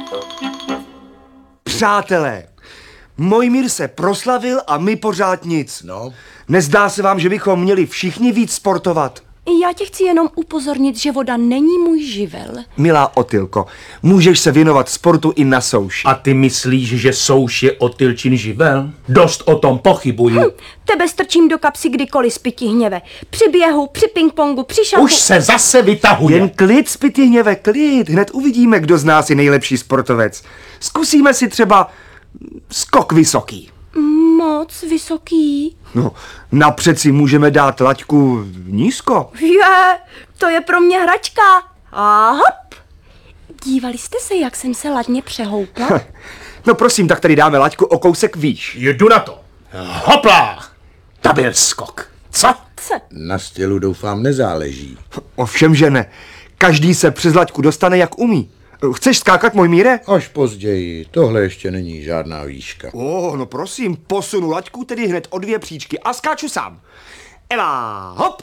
Přátelé, Mojmír se proslavil a my pořád nic. No. Nezdá se vám, že bychom měli všichni víc sportovat? Já tě chci jenom upozornit, že voda není můj živel. Milá Otylko, můžeš se věnovat sportu i na souši. A ty myslíš, že souš je Otylčin živel? Dost o tom pochybuji. Tebe strčím do kapsy kdykoliv, Spytí hněve. Při běhu, při pingpongu, při šachu. Už se zase vytahuje. Jen klid, Spytí hněve, klid. Hned uvidíme, kdo z nás je nejlepší sportovec. Zkusíme si třeba skok vysoký. Moc vysoký. No, napřed si můžeme dát laťku nízko. To je pro mě hračka. A hop. Dívali jste se, jak jsem se ladně přehoupla? No prosím, tak tady dáme laťku o kousek výš. Jdu na to. Hopla! To byl skok. Co? Na stylu doufám nezáleží. Ovšem, že ne. Každý se přes laťku dostane, jak umí. Chceš skákat, Mojmíre? Až později, tohle ještě není žádná výška. No prosím, posunu laťku tedy hned o 2 příčky a skáču sám. Ela, hop!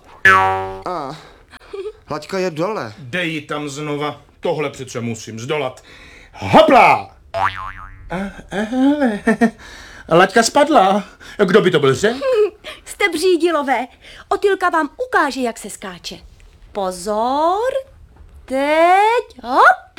Laťka je dole. Dej ji tam znova. Tohle přece musím zdolat. Hopla! Laťka spadla. Kdo by to byl řekl? Jste břídilové. Otylka vám ukáže, jak se skáče. Pozor. Teď, hop.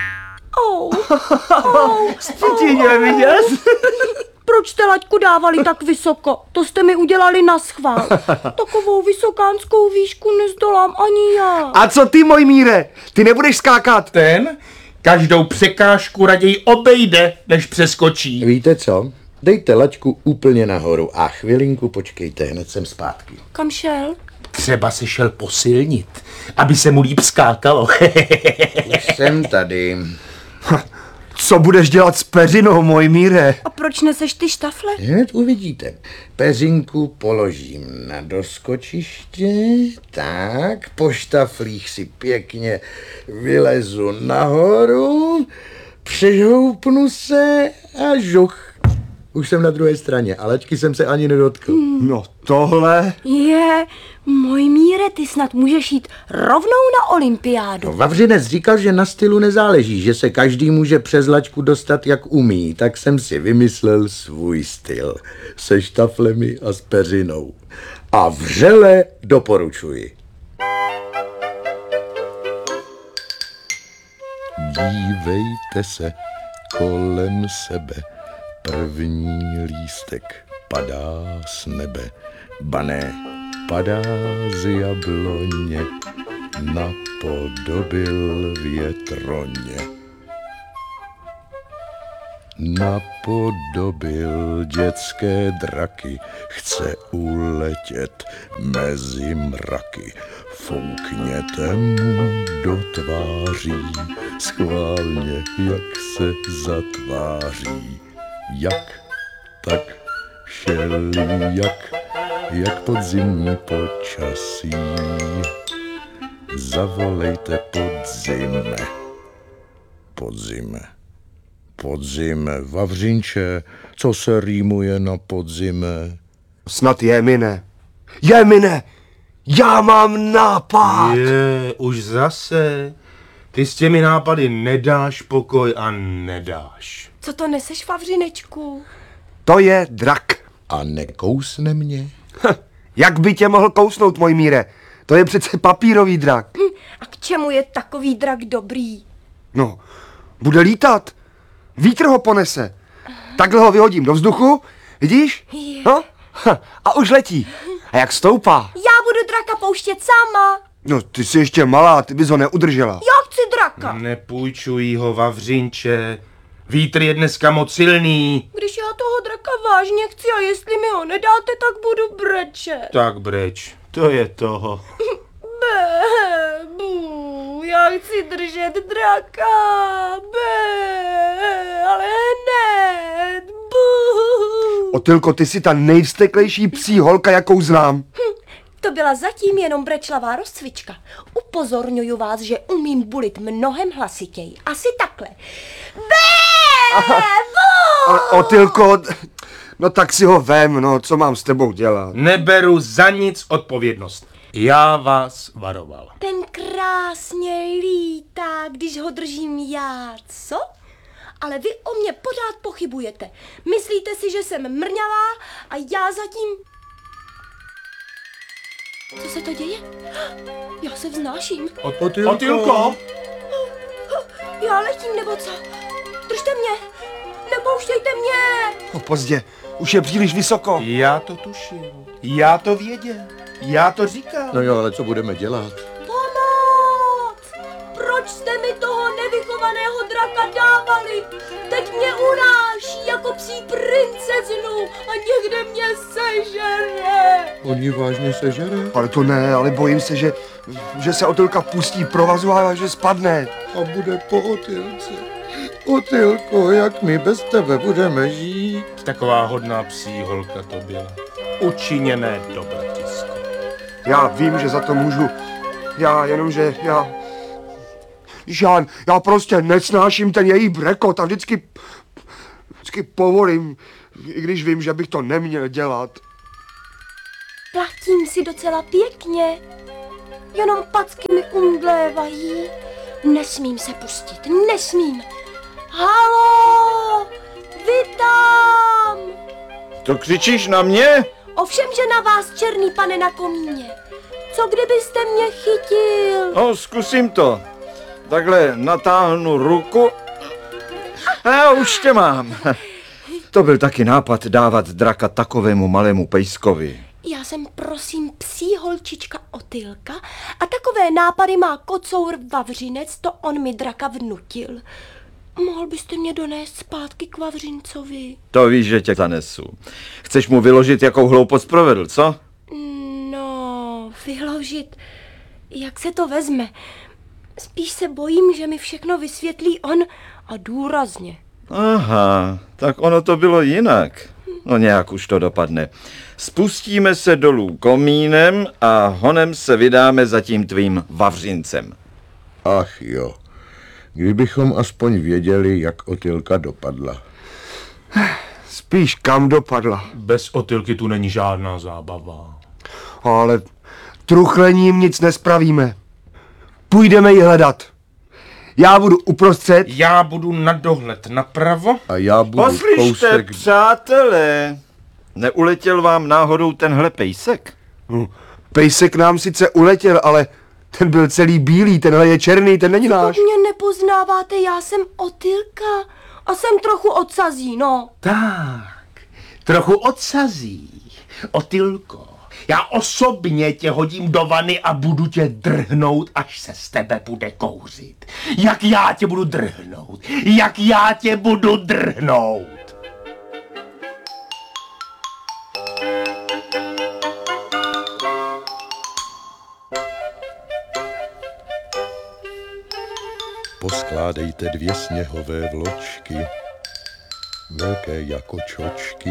Spytíně, vidět? Proč jste laťku dávali tak vysoko? To jste mi udělali naschvál. Takovou vysokánskou výšku nezdolám ani já. A co ty, Mojmíre? Ty nebudeš skákat? Ten každou překážku raději obejde, než přeskočí. Víte co? Dejte laťku úplně nahoru a chvilinku počkejte, hned jsem zpátky. Kam šel? Třeba se šel posilnit, aby se mu líp skákalo. Už jsem tady. Co budeš dělat s peřinou, Mojmíre? A proč neseš ty štafle? Hned uvidíte. Peřinku položím na doskočiště, tak, po štaflích si pěkně vylezu nahoru, přehoupnu se a žuch. Už jsem na druhé straně, a laťky jsem se ani nedotkl. No tohle... Mojmíre, ty snad můžeš jít rovnou na olympiádu. Vavřinec říkal, že na stylu nezáleží, že se každý může přes laťku dostat, jak umí, tak jsem si vymyslel svůj styl. Se štaflemi a s peřinou. A vřele doporučuji. Dívejte se kolem sebe, první lístek padá z nebe, bané. Padá z jabloně, napodobil větroně. Napodobil dětské draky, chce uletět mezi mraky. Foukněte mu do tváří, schválně, jak se zatváří. Jak, tak, všelijak, jak podzimní počasí. Zavolejte podzime. Podzime. Podzime, Vavřinče, co se rýmuje na podzime? Snad Jemine. Jemine, já mám nápad. Už zase. Ty s těmi nápady nedáš pokoj a nedáš. Co to neseš, Vavřinečku? To je drak. A nekousne mě? Jak by tě mohl kousnout, Mojmíre? To je přece papírový drak. A k čemu je takový drak dobrý? No, bude lítat. Vítr ho ponese. Takhle ho vyhodím do vzduchu, vidíš? No? A už letí. A jak stoupá? Já budu draka pouštět sama. No, ty jsi ještě malá, ty bys ho neudržela. Já chci draka. Nepůjčuj ho, Vavřinče. Vítr je dneska moc silný. Když já toho draka vážně chci a jestli mi ho nedáte, tak budu brečet. Tak breč, to je toho. Já chci držet draka. Ale hned. Otylko, ty jsi ta nejvsteklejší psí holka, jakou znám. To byla zatím jenom brečlavá rozcvička. Upozorňuju vás, že umím bulit mnohem hlasitěji. Asi takhle. Otylko, no tak si ho vem, no, co mám s tebou dělat? Neberu za nic odpovědnost. Já vás varoval. Ten krásně lítá, když ho držím já, co? ale vy o mě pořád pochybujete. Myslíte si, že jsem mrňavá a já zatím... Co se to děje? Já se vznáším. Otylko! Já letím, nebo co? Držte mě! Nepouštějte mě! Pozdě, už je příliš vysoko. Já to tušil. Já to věděl. Já to říkal. No jo, ale co budeme dělat? Pomoc! Proč jste mi toho nevychovaného draka dávali? Teď mě uráží jako psí princeznu a někde mě sežere. Oni vážně sežere? Ale to ne, ale bojím se, že se Otylka pustí provazu a že spadne. A bude po Otylce. Otylko, jak my bez tebe budeme žít? Taková hodná psí holka to byla. Učiněné dobratisko. Já vím, že za to můžu. Já prostě nesnáším ten její brekot a vždycky povolím, i když vím, že bych to neměl dělat. Platím si docela pěkně. Jenom packy mi umdlévají. Nesmím se pustit, nesmím. Haló! Vy tam! To křičíš na mě? Ovšem, že na vás, černý pane na komíně. Co kdybyste mě chytil? No, zkusím to. Takhle natáhnu ruku. A už tě mám. To byl taky nápad dávat draka takovému malému pejskovi. Já jsem prosím psí holčička Otylka a takové nápady má kocour Vavřinec, to on mi draka vnutil. Mohl byste mě donést zpátky k Vavřincovi? To víš, že tě zanesu. Chceš mu vyložit, jakou hloupost provedl, co? No, vyložit, jak se to vezme. Spíš se bojím, že mi všechno vysvětlí on a důrazně. Aha, tak ono to bylo jinak. No nějak už to dopadne. Spustíme se dolů komínem a honem se vydáme za tím tvým Vavřincem. Ach jo, kdybychom aspoň věděli, jak Otylka dopadla. Spíš kam dopadla. Bez Otylky tu není žádná zábava. Ale truchlením nic nespravíme. Půjdeme ji hledat. Já budu uprostřed. Já budu na dohled napravo. A já budu Poslyšte, kousek... přátelé, neuletěl vám náhodou tenhle pejsek? Pejsek nám sice uletěl, ale ten byl celý bílý, tenhle je černý, ten není náš. To mě nepoznáváte, já jsem Otylka a jsem trochu odsazí, no. Tak, trochu odsazí. Otylko, já osobně tě hodím do vany a budu tě drhnout, až se z tebe bude kouřit. Jak já tě budu drhnout, jak já tě budu drhnout. Poskládejte 2 sněhové vločky, velké jako čočky.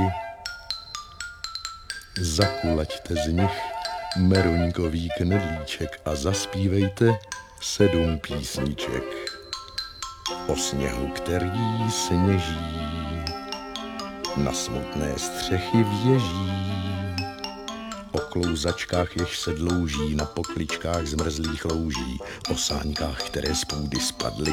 Zakulaďte z nich meruňkový knedlíček a zaspívejte 7 písniček. O sněhu, který sněží, na smutné střechy věží, o klouzačkách, jež se dlouží na pokličkách zmrzlých louží, o sáňkách, které z půdy spadly,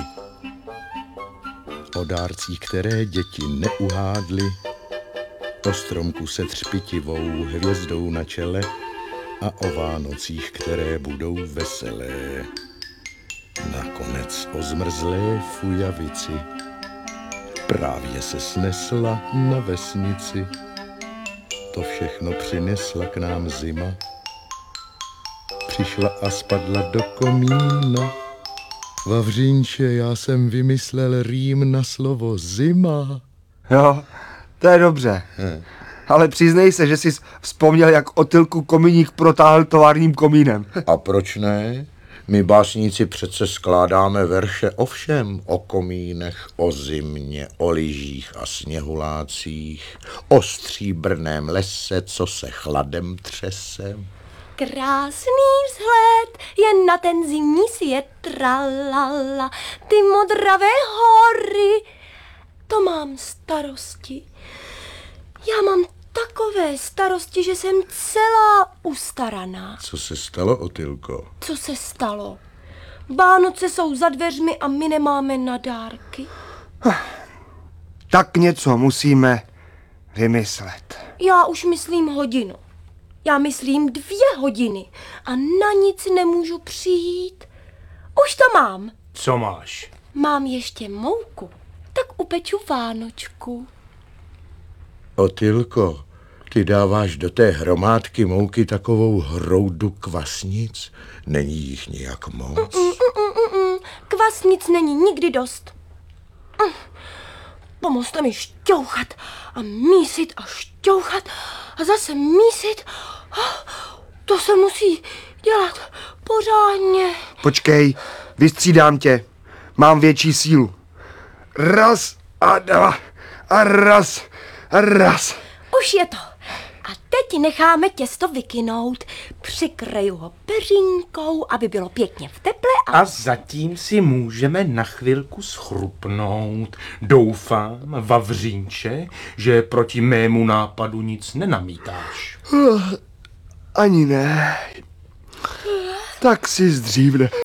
o dárcích, které děti neuhádly, o stromku se třpitivou hvězdou na čele a o Vánocích, které budou veselé. Nakonec o zmrzlé fujavici, právě se snesla na vesnici. To všechno přinesla k nám zima, přišla a spadla do komína. Vavřínče, já jsem vymyslel rým na slovo zima. Jo, to je dobře. Ale přiznej se, že jsi vzpomněl, jak Otylku komíník protáhl továrním komínem. A proč ne? My básníci přece skládáme verše o všem, o komínech, o zimě, o lyžích a sněhulácích, o stříbrném lese, co se chladem třese. Krásný vzhled jen na ten zimní svět, tralala, ty modravé hory, to mám starosti. Já mám takové starosti, že jsem celá ustaraná. Co se stalo, Otylko? Co se stalo? Vánoce jsou za dveřmi a my nemáme na dárky. Tak něco musíme vymyslet. Já už myslím hodinu. Já myslím 2 hodiny a na nic nemůžu přijít. Už to mám. Co máš? Mám ještě mouku, tak upeču vánočku. Otylko, ty dáváš do té hromádky mouky takovou hroudu kvasnic? Není jich nějak moc? Kvasnic není nikdy dost. Pomozte mi šťouchat a mísit a šťouchat a zase mísit. To se musí dělat pořádně. Počkej, vystřídám tě. Mám větší sílu. Raz a 2 a raz a raz. Už je to. A teď necháme těsto vykynout. Přikryju ho peřinkou, aby bylo pěkně v teple A zatím si můžeme na chvilku schrupnout. Doufám, Vavřínče, že proti mému nápadu nic nenamítáš. Ani ne. Tak si zdřívne.